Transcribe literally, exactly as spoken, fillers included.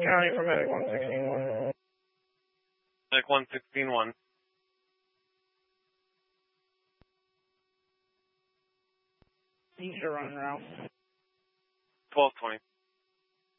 County for Medic one sixteen one. Medic one sixteen one. Seizure on route. twelve twenty.